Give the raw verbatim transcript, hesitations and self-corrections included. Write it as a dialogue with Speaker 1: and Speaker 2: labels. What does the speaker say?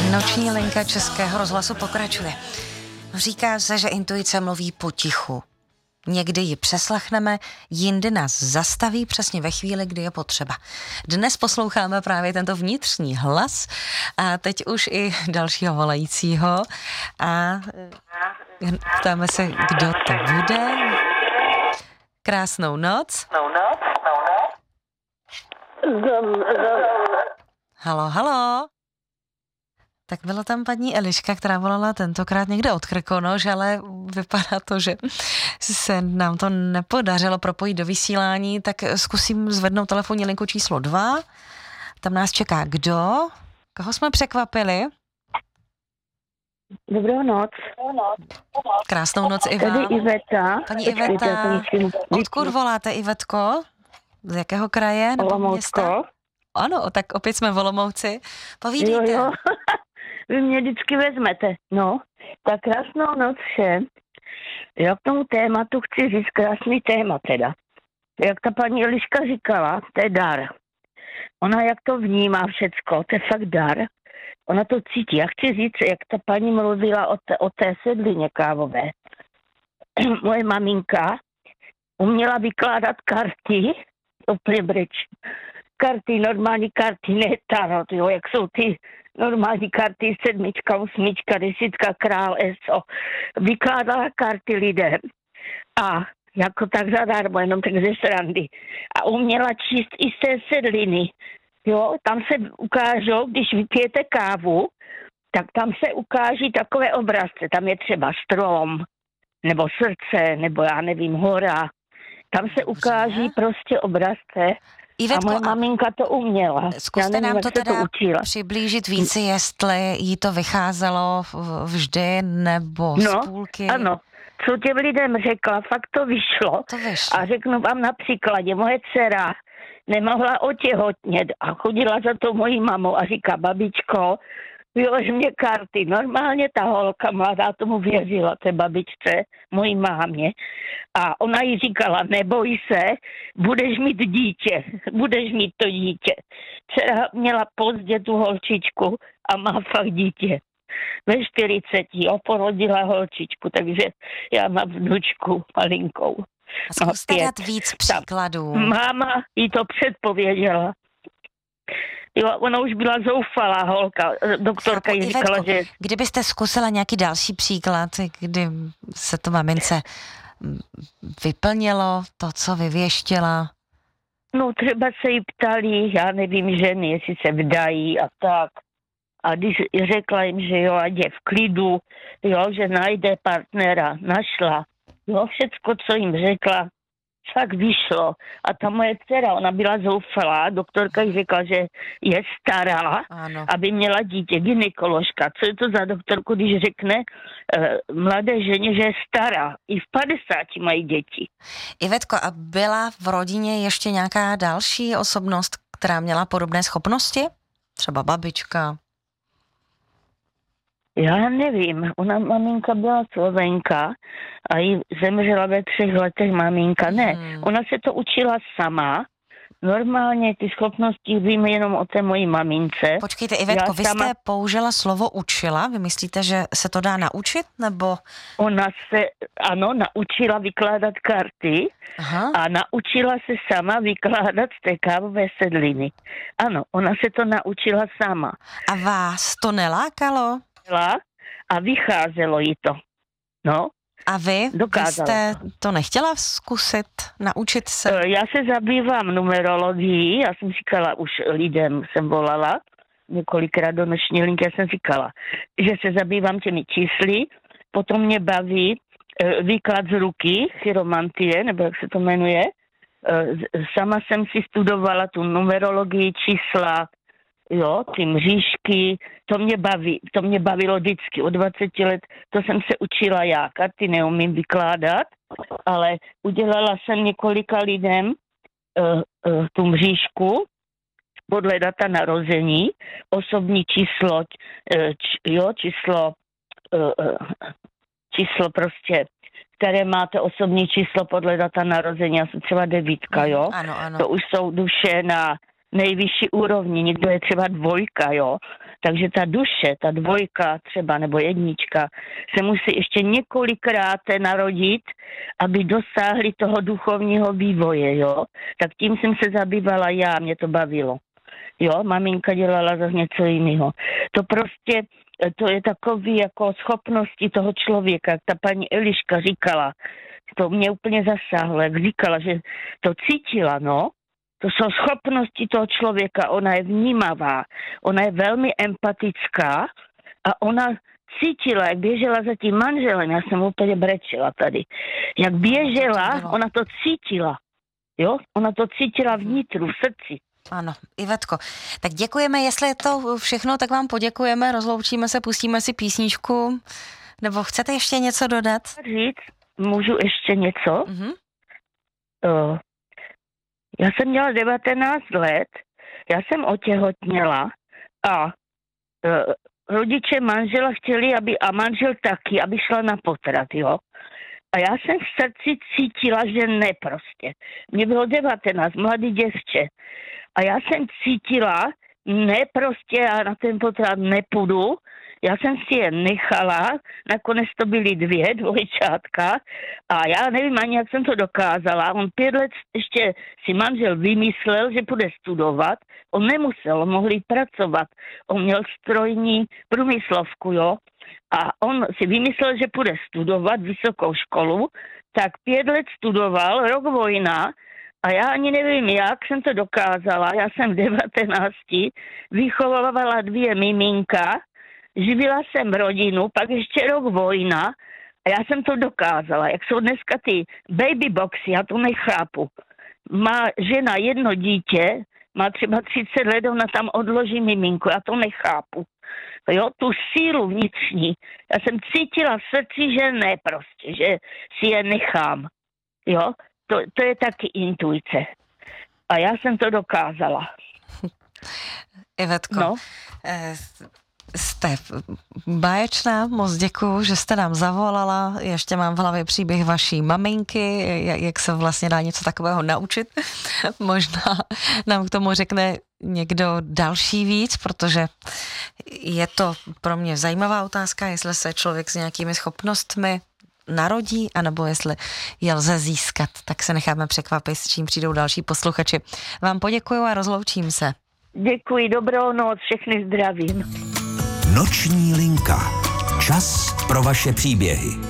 Speaker 1: Noční linka Českého rozhlasu pokračuje. Říká se, že intuice mluví potichu. Někdy ji přeslechneme, jindy nás zastaví přesně ve chvíli, kdy je potřeba. Dnes posloucháme právě tento vnitřní hlas a teď už i dalšího volajícího a ptáme se, kdo to bude. Krásnou noc. Halo, halo. Tak byla tam paní Eliška, která volala tentokrát někde od Krkonoš, ale vypadá to, že se nám to nepodařilo propojit do vysílání, tak zkusím zvednout telefonní linku číslo dva. Tam nás čeká kdo? Koho jsme překvapili?
Speaker 2: Dobrou noc.
Speaker 1: Krásnou noc i vám.
Speaker 2: Tady Iveta.
Speaker 1: Paní Iveta, odkud voláte, Ivetko? Z jakého kraje nebo města? Ano, tak opět jsme v Olomouci. Povídejte.
Speaker 2: Jo, jo. Vy mě vždycky vezmete. No, tak krásnou noc všem. Já k tomu tématu chci říct krásný téma teda. Jak ta paní Eliška říkala, to je dar. Ona jak to vnímá všecko, to je fakt dar. Ona to cítí. Já chci říct, jak ta paní mluvila o té, o té sedlině kávové. Moje maminka uměla vykládat karty, úplně breč. Karty, normální karty, ne tarot, jo, jak jsou ty normální karty, sedmička, osmička, desítka, král, eso. Vykládala karty lidem a jako tak zadarmo, jenom tak ze srandy. A uměla číst i z té sedliny, jo, tam se ukážou, když vypijete kávu, tak tam se ukáží takové obrazce, tam je třeba strom, nebo srdce, nebo já nevím, hora. Tam se ukáží prostě obrazce.
Speaker 1: Ivetko,
Speaker 2: a moje maminka to uměla.
Speaker 1: Zkuste
Speaker 2: nevím,
Speaker 1: nám to teda
Speaker 2: to
Speaker 1: přiblížit víc, jestli jí to vycházelo vždy nebo z
Speaker 2: no,
Speaker 1: půlky.
Speaker 2: Ano, co těm lidem řekla, fakt to vyšlo.
Speaker 1: To vyšlo.
Speaker 2: A řeknu vám na příkladě, moje dcera nemohla otěhotnět a chodila za to mojí mamou a říká, babičko, vylož mě karty. Normálně ta holka mladá tomu věřila, té babičce, mojí mámě. A ona jí říkala, neboj se, budeš mít dítě, budeš mít to dítě. Dcera měla pozdě tu holčičku a má fakt dítě. Ve čtyřiceti oporodila holčičku, takže já mám vnučku malinkou.
Speaker 1: A zkuste dát víc příkladů.
Speaker 2: Ta máma jí to předpověděla. Jo, ona už byla zoufalá holka. Doktorka jí říkala,
Speaker 1: Ivetko,
Speaker 2: že...
Speaker 1: Kdybyste zkusila nějaký další příklad, kdy se to mamince vyplnilo, to, co vyvěštěla?
Speaker 2: No třeba se jí ptali, já nevím, ženy, jestli se vdají a tak. A když řekla jim, že jo, ať je v klidu, jo, že najde partnera, našla. Jo, všecko, co jim řekla, tak vyšlo. A ta moje dcera, ona byla zoufalá, doktorka jí řekla, že je stará, ano, aby měla dítě, gynekoložka. Co je to za doktorku, když řekne eh, mladé ženě, že je stará? I v padesáti mají děti.
Speaker 1: Ivetko, a byla v rodině ještě nějaká další osobnost, která měla podobné schopnosti? Třeba babička?
Speaker 2: Já nevím, ona maminka byla Slovenka a jí zemřela ve třech letech maminka. Ne, hmm. ona se to učila sama. Normálně ty schopnosti vím jenom o té mojí mamince.
Speaker 1: Počkejte, Ivetko, vy
Speaker 2: sama...
Speaker 1: jste použila slovo učila? Vy myslíte, že se to dá naučit, nebo?
Speaker 2: Ona se, ano, naučila vykládat karty. Aha. A naučila se sama vykládat z té kávové sedliny. Ano, ona se to naučila sama.
Speaker 1: A vás to nelákalo?
Speaker 2: A vycházelo jí to. No.
Speaker 1: A vy? Vy jste to nechtěla zkusit, naučit se?
Speaker 2: Já se zabývám numerologií, já jsem říkala, už lidem jsem volala, několikrát do noční linky, já jsem říkala, že se zabývám těmi čísly, potom mě baví výklad z ruky, chiromantie, nebo jak se to jmenuje. Sama jsem si studovala tu numerologii, čísla, jo, ty mřížky, to mě baví, to mě bavilo vždycky. Od dvaceti let to jsem se učila já, karty neumím vykládat, ale udělala jsem několika lidem uh, uh, tu mřížku podle data narození, osobní číslo, uh, č, jo, číslo, uh, uh, číslo prostě, které máte osobní číslo podle data narození, asi třeba devítka, jo.
Speaker 1: Ano, ano.
Speaker 2: To už jsou duše na nejvyšší úrovni, někdo je třeba dvojka, jo. Takže ta duše, ta dvojka třeba nebo jednička se musí ještě několikrát narodit, aby dosáhli toho duchovního vývoje, jo. Tak tím jsem se zabývala já, mě to bavilo. Jo, maminka dělala zase něco jiného. To prostě, to je takový jako schopnosti toho člověka, jak ta paní Eliška říkala, to mě úplně zasáhlo, jak říkala, že to cítila, no. To jsou schopnosti toho člověka, ona je vnímavá, ona je velmi empatická a ona cítila, jak běžela za tím manželem, já jsem úplně brečela tady, jak běžela, ona to cítila, jo, ona to cítila vnitru, v srdci.
Speaker 1: Ano, Ivetko, tak děkujeme, jestli je to všechno, tak vám poděkujeme, rozloučíme se, pustíme si písničku, nebo chcete ještě něco dodat?
Speaker 2: Říct, můžu ještě něco?
Speaker 1: Mm-hmm.
Speaker 2: Uh, já jsem měla devatenáct let, já jsem otěhotněla a uh, rodiče manžela chtěli, aby, a manžel taky, aby šla na potrat, jo. A já jsem v srdci cítila, že ne prostě. Mně bylo devatenáct, mladý děvče. A já jsem cítila, ne prostě, já na ten potrat nepůjdu. Já jsem si je nechala, nakonec to byly dvě, dvojčátka a já nevím ani, jak jsem to dokázala. On pět let ještě si manžel vymyslel, že půjde studovat. On nemusel, on mohl jít pracovat. On měl strojní průmyslovku, jo. A on si vymyslel, že půjde studovat vysokou školu, tak pět let studoval, rok vojna, a já ani nevím, jak jsem to dokázala. Já jsem v devatenácti vychovávala dvě miminka, živila jsem rodinu, pak ještě rok vojna a já jsem to dokázala. Jak jsou dneska ty baby boxy, já to nechápu. Má žena jedno dítě, má třeba třicet let, ona tam odloží miminko, já to nechápu. Jo, tu sílu vnitřní. Já jsem cítila v srdci, že ne prostě, že si je nechám. Jo, to, to je taky intuice. A já jsem to dokázala.
Speaker 1: Ivetko,
Speaker 2: no.
Speaker 1: eh, jste báječná, moc děkuju, že jste nám zavolala. Ještě mám v hlavě příběh vaší maminky, jak se vlastně dá něco takového naučit. Možná nám k tomu řekne někdo další víc, protože je to pro mě zajímavá otázka, jestli se člověk s nějakými schopnostmi narodí, anebo jestli je lze získat. Tak se necháme překvapit, s čím přijdou další posluchači. Vám poděkuju a rozloučím se.
Speaker 2: Děkuji, dobrou noc, všechny zdravím.
Speaker 3: Noční linka. Čas pro vaše příběhy.